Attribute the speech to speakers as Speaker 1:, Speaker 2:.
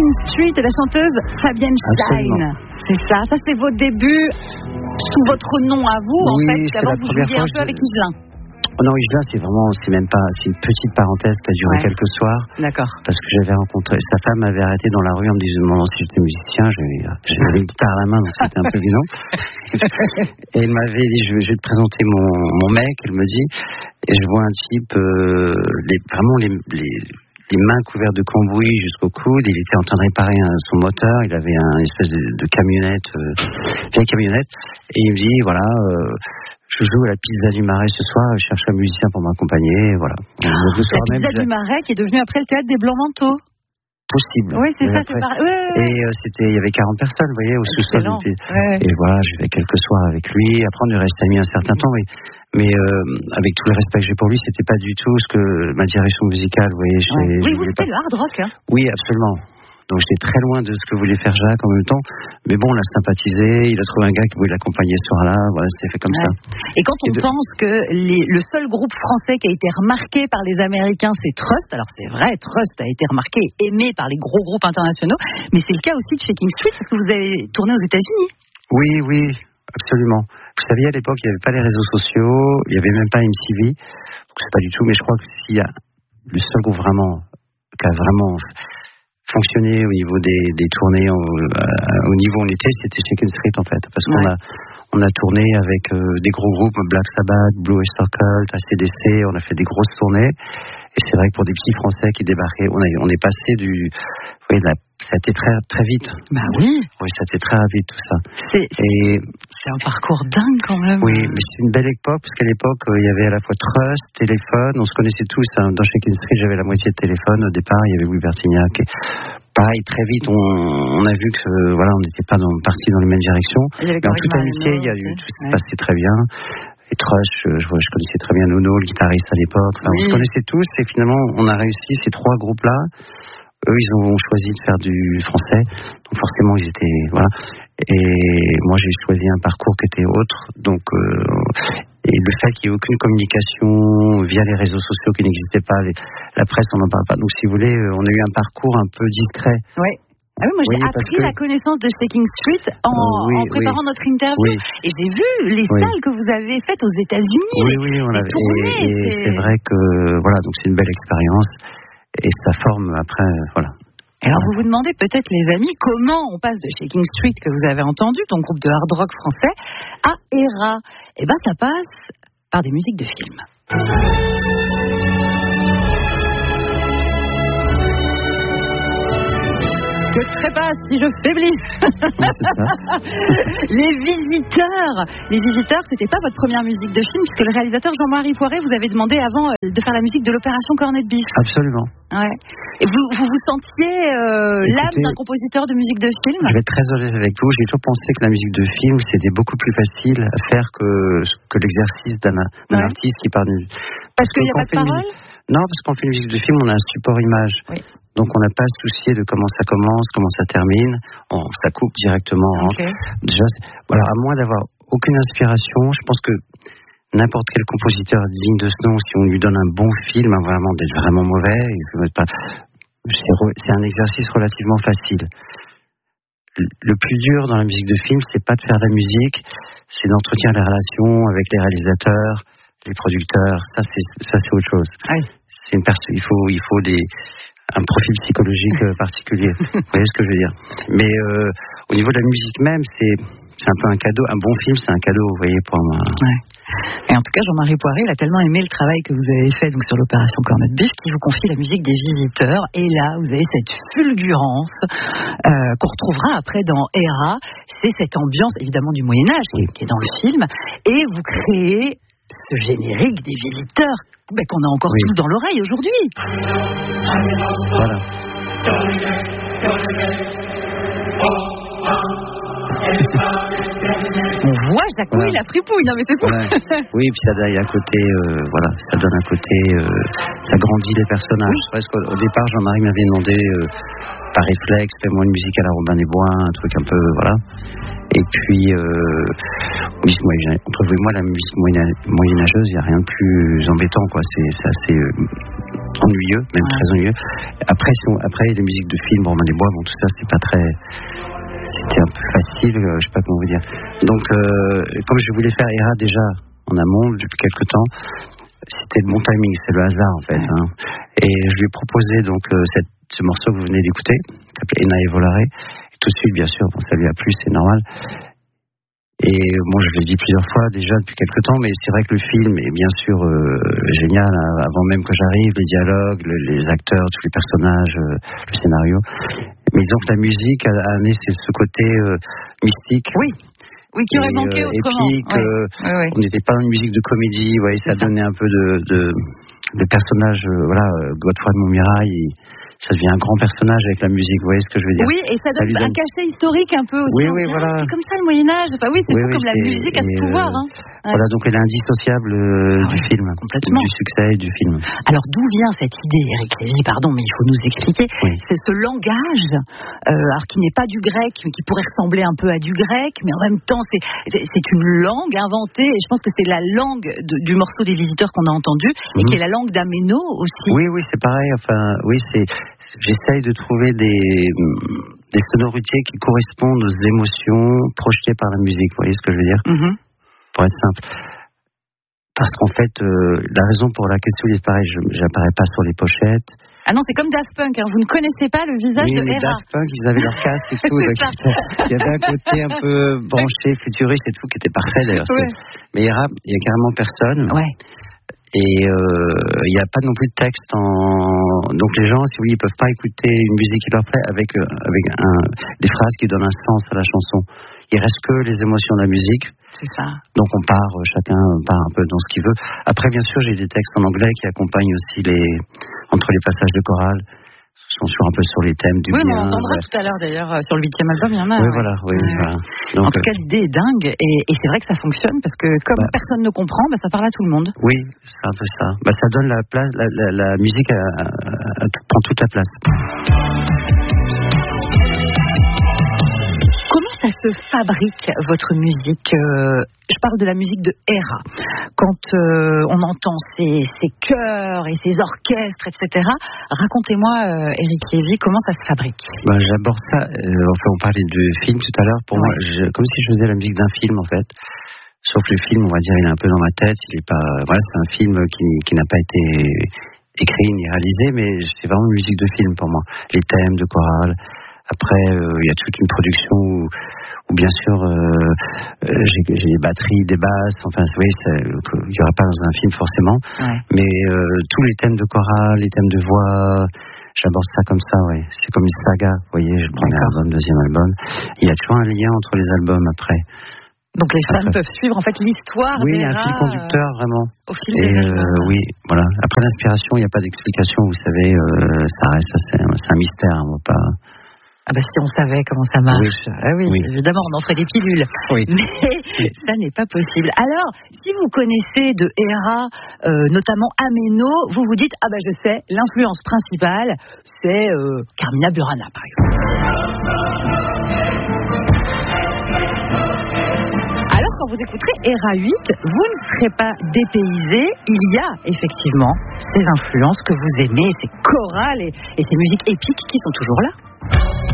Speaker 1: Shaking Street et la chanteuse Fabienne Stein. C'est ça c'est vos débuts sous votre nom à vous, en fait, qu'avant vous jouiez un peu avec Yvelin.
Speaker 2: Non, Yvelin, c'est une petite parenthèse qui a duré quelques soirs.
Speaker 1: D'accord.
Speaker 2: Parce que j'avais rencontré, sa femme m'avait arrêté dans la rue en me disant, si j'étais musicien, j'avais une guitare à la main, donc c'était un peu bidon. Et elle m'avait dit, je vais te présenter mon mec, elle me dit, et je vois un type, les mains couvertes de cambouis jusqu'au coude, il était en train de réparer son moteur, il avait une espèce de camionnette, vieille camionnette, et il me dit, je joue à la Pizza du Marais ce soir, je cherche un musicien pour m'accompagner, voilà.
Speaker 1: La Pizza du Marais qui est devenue après le théâtre des Blancs-Manteaux.
Speaker 2: Possible.
Speaker 1: Oui, c'est ça, c'est pareil.
Speaker 2: Et il y avait 40 personnes, vous voyez, au sous-sol. Et voilà, j'ai fait quelques soirs avec lui. Après, on est resté amis un certain temps, mais avec tout le respect que j'ai pour lui, c'était pas du tout ce que ma direction musicale, vous voyez.
Speaker 1: Oui, vous c'était le hard rock, hein.
Speaker 2: Oui, absolument. Donc j'étais très loin de ce que voulait faire Jacques en même temps. Mais bon, on l'a sympathisé, il a trouvé un gars qui voulait l'accompagner ce soir-là, voilà, c'était fait comme ça.
Speaker 1: Et quand on pense que le seul groupe français qui a été remarqué par les Américains, c'est Trust, alors c'est vrai, Trust a été remarqué et aimé par les gros groupes internationaux, mais c'est le cas aussi de Shaking Street, parce que vous avez tourné aux États-Unis.
Speaker 2: Oui, absolument. Vous saviez, à l'époque, il n'y avait pas les réseaux sociaux, il n'y avait même pas MTV, donc c'est pas du tout, mais je crois que s'il y a le seul groupe qui a vraiment fonctionné au niveau des tournées, au niveau où on était, c'était Shaking Street en fait, parce qu'on a tourné avec des gros groupes, Black Sabbath, Blue Oyster Cult, AC/DC, on a fait des grosses tournées, et c'est vrai que pour des petits Français qui débarquaient, on est passé ça a été très, très vite.
Speaker 1: Bah oui.
Speaker 2: Oui, ça a été très rapide tout ça.
Speaker 1: C'est un parcours dingue quand même.
Speaker 2: Oui, mais c'est une belle époque, parce qu'à l'époque, il y avait à la fois Trust, téléphone, on se connaissait tous. Hein. Dans Shaking Street, j'avais la moitié de téléphone. Au départ, il y avait Louis Bertignac. Et pareil, très vite, on a vu que on n'était pas partis dans les mêmes directions. Mais en toute amitié, tout s'est passé très bien. Et Trust, je connaissais très bien Nono, le guitariste à l'époque. Enfin, on se connaissait tous, et finalement, on a réussi ces trois groupes-là. Eux, ils ont choisi de faire du français, donc forcément, ils étaient Et moi, j'ai choisi un parcours qui était autre, donc et le fait qu'il n'y ait aucune communication via les réseaux sociaux qui n'existaient pas, la presse, on n'en parle pas. Donc, si vous voulez, on a eu un parcours un peu discret.
Speaker 1: Oui. Ah oui, moi j'ai appris la connaissance de Shaking Street en préparant notre interview. Et j'ai vu les salles que vous avez faites aux États-Unis.
Speaker 2: Oui, on avait tourné. Et c'est vrai que donc c'est une belle expérience. Et ça forme après, voilà.
Speaker 1: Alors vous vous demandez peut-être, les amis, comment on passe de Shaking Street, que vous avez entendu, ton groupe de hard rock français, à ERA. Eh bien, ça passe par des musiques de films. Que je trépasse si je faiblis.
Speaker 2: C'est ça.
Speaker 1: Les Visiteurs, c'était pas votre première musique de film, puisque le réalisateur Jean-Marie Poiret vous avait demandé avant de faire la musique de l'opération Cornet de Bif.
Speaker 2: Absolument.
Speaker 1: Ouais. Et vous sentiez l'âme d'un compositeur de musique de film?
Speaker 2: Je vais être très honnête avec vous, j'ai toujours pensé que la musique de film, c'était beaucoup plus facile à faire que l'exercice d'un artiste qui parle.
Speaker 1: Parce qu'il n'y a pas de parole?
Speaker 2: Non, parce qu'on fait une musique de film, on a un support image. Oui. Donc on n'a pas à se soucier de comment ça commence, comment ça termine. Ça coupe directement. Okay. Déjà, à moins d'avoir aucune inspiration, je pense que n'importe quel compositeur digne de ce nom, si on lui donne un bon film, vraiment d'être vraiment mauvais, c'est un exercice relativement facile. Le plus dur dans la musique de film, c'est pas de faire de la musique, c'est d'entretenir les relations avec les réalisateurs, les producteurs. Ça c'est autre chose.
Speaker 1: Oui.
Speaker 2: Il faut un profil psychologique particulier. Vous voyez ce que je veux dire. Mais au niveau de la musique même, c'est un peu un cadeau. Un bon film, c'est un cadeau, vous voyez, pour moi.
Speaker 1: Ouais. Et en tout cas, Jean-Marie Poiret, il a tellement aimé le travail que vous avez fait donc, sur l'opération Cornet de Bif qu'il vous confie la musique des Visiteurs. Et là, vous avez cette fulgurance qu'on retrouvera après dans ERA. C'est cette ambiance, évidemment, du Moyen-Âge qui est dans le film. Et vous créez ce générique des Visiteurs qu'on a encore tous dans l'oreille aujourd'hui.
Speaker 2: Voilà.
Speaker 1: On voit Jacouille, la fripouille, non mais c'est fou.
Speaker 2: Oui, puis ça, il y a un côté, ça donne un côté, ça grandit les personnages. Presque au départ, Jean-Marie m'avait demandé par réflexe, fais-moi une musique à la Robin des Bois, un truc un peu, voilà. Et puis, entre vous et moi, la musique moyenâgeuse, il n'y a rien de plus embêtant, quoi. C'est assez ennuyeux, même très ennuyeux. Après, les musiques de films, Robin des Bois, bon, tout ça, c'est pas très... C'était un peu facile, je sais pas comment vous dire. Donc, comme je voulais faire Héra déjà en amont, depuis quelque temps, c'était le bon timing, c'est le hasard, en fait. Hein. Et je lui ai proposé, donc, ce morceau que vous venez d'écouter, qui s'appelait Enna et Volare. Tout de suite, bien sûr, bon, ça lui a plu, c'est normal. Et bon, je l'ai dit plusieurs fois déjà depuis quelques temps, mais c'est vrai que le film est bien sûr génial, hein, avant même que j'arrive, les dialogues, les acteurs, tous les personnages, le scénario. Mais disons que la musique a amené ce côté mystique.
Speaker 1: Oui, qui aurait manqué autrement.
Speaker 2: Épique, on n'était pas dans une musique de comédie, ça donnait un peu de personnage, Godefroy de Montmirail, ça devient un grand personnage avec la musique, vous voyez ce que je veux dire?
Speaker 1: Oui, et ça donne un cachet historique un peu aussi.
Speaker 2: Oui, voilà.
Speaker 1: C'est comme ça le Moyen-Âge. Enfin, c'est fou comme la musique a ce pouvoir. Hein.
Speaker 2: Voilà, donc elle est indissociable du film,
Speaker 1: complètement.
Speaker 2: Du succès du film.
Speaker 1: Alors d'où vient cette idée, Éric Lévy? Pardon, mais il faut nous expliquer. C'est ce langage, alors qui n'est pas du grec, mais qui pourrait ressembler un peu à du grec, mais en même temps c'est une langue inventée. Et je pense que c'est la langue du morceau des Visiteurs qu'on a entendu, et qui est la langue d'Améno aussi.
Speaker 2: Oui, c'est pareil. Enfin, j'essaye de trouver des sonorités qui correspondent aux émotions projetées par la musique. Vous voyez ce que je veux dire? Pour être simple. Parce qu'en fait, la raison pour laquelle c'est pareil, j'apparais pas sur les pochettes.
Speaker 1: Ah non, c'est comme Daft Punk, hein. Vous ne connaissez pas le visage de Héra.
Speaker 2: Daft Punk, ils avaient leur casque et tout. Il y avait un côté un peu branché, futuriste et tout, qui était parfait d'ailleurs. Mais Héra, il y a carrément personne. Et il n'y a pas non plus de texte donc les gens, si vous voulez, ils peuvent pas écouter une musique qui leur plaît avec des phrases qui donnent un sens à la chanson. Il reste que les émotions de la musique.
Speaker 1: C'est ça.
Speaker 2: Donc chacun part un peu dans ce qu'il veut. Après, bien sûr, j'ai des textes en anglais qui accompagnent aussi entre les passages de chorale. Un peu sur les thèmes du bien.
Speaker 1: Oui, on entendra tout à l'heure d'ailleurs sur le 8e album, il y en a.
Speaker 2: Oui, voilà. Donc,
Speaker 1: en tout cas, l'idée est dingue et c'est vrai que ça fonctionne parce que comme personne ne comprend, ça parle à tout le monde.
Speaker 2: Oui, c'est un peu ça. Ça donne la place, la musique prend toute la place.
Speaker 1: Comment ça se fabrique, votre musique? Je parle de la musique de Héra. Quand on entend ces chœurs et ces orchestres, etc. Racontez-moi, Éric Lévy, comment ça se fabrique?
Speaker 2: J'aborde ça. On parlait du film tout à l'heure. Pour moi, comme si je faisais la musique d'un film, en fait. Sauf que le film, on va dire, il est un peu dans ma tête. Il est pas. Voilà, c'est un film qui n'a pas été écrit ni réalisé, mais c'est vraiment une musique de film pour moi. Les thèmes de chorale. Après, il y a toute une production où bien sûr, j'ai des batteries, des basses. Enfin, vous voyez, il n'y aura pas dans un film forcément. Mais tous les thèmes de chorale, les thèmes de voix, j'aborde ça comme ça, C'est comme une saga, vous voyez, je prends un album, deuxième album. Il y a toujours un lien entre les albums après.
Speaker 1: Donc les fans peuvent suivre en fait l'histoire d'Héra.
Speaker 2: Oui, il y a un fil conducteur vraiment.
Speaker 1: Au fil des
Speaker 2: oui, voilà. Après l'inspiration, il n'y a pas d'explication, vous savez, ça reste, c'est un mystère, on va pas.
Speaker 1: Si on savait comment ça marche. Oui, évidemment, on en ferait des pilules. Mais ça n'est pas possible. Alors, si vous connaissez de Héra, notamment Améno, vous vous dites, je sais, l'influence principale, c'est Carmina Burana, par exemple. Alors, quand vous écouterez Héra 8, vous ne serez pas dépaysé. Il y a effectivement ces influences que vous aimez, ces chorales et ces musiques épiques qui sont toujours là.